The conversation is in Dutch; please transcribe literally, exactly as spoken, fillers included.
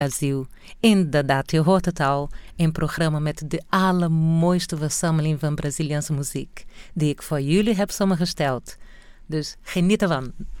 Brasil. Inderdaad, je hoort het al. Een programma met de allermooiste verzameling van Braziliaanse muziek. Die ik voor jullie heb samengesteld. Dus geniet ervan.